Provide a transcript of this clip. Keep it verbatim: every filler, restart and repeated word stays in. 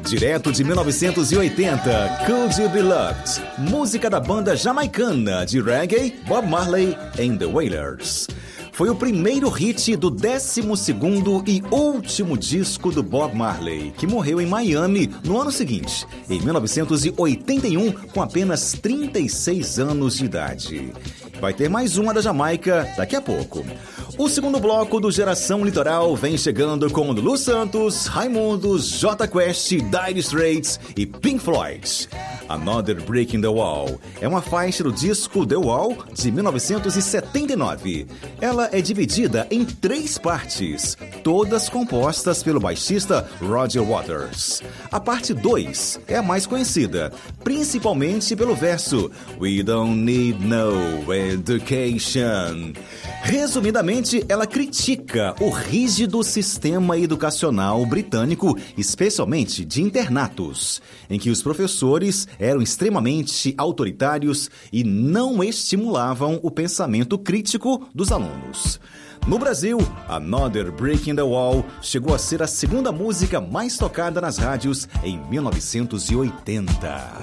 Direto de mil novecentos e oitenta, Could You Be Loved? Música da banda jamaicana de reggae Bob Marley and the Wailers. Foi o primeiro hit do décimo segundo e último disco do Bob Marley, que morreu em Miami no ano seguinte, em mil novecentos e oitenta e um, com apenas trinta e seis anos de idade. Vai ter mais uma da Jamaica daqui a pouco. O segundo bloco do Geração Litoral vem chegando com Lulu Santos, Raimundos, Jota Quest, Dire Straits e Pink Floyd. Another Brick in the Wall é uma faixa do disco The Wall de mil novecentos e setenta e nove. Ela é dividida em três partes, todas compostas pelo baixista Roger Waters. A parte dois é a mais conhecida, principalmente pelo verso We don't need no education. Resumidamente, ela critica o rígido sistema educacional britânico, especialmente de internatos, em que os professores eram extremamente autoritários e não estimulavam o pensamento crítico dos alunos. No Brasil, Another Brick in the Wall chegou a ser a segunda música mais tocada nas rádios em mil novecentos e oitenta.